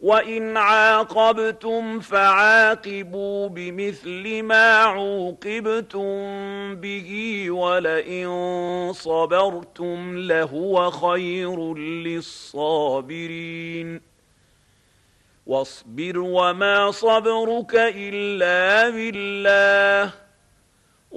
وإن عاقبتم فعاقبوا بمثل ما عوقبتم به ولئن صبرتم لهو خير للصابرين واصبر وما صبرك إلا بالله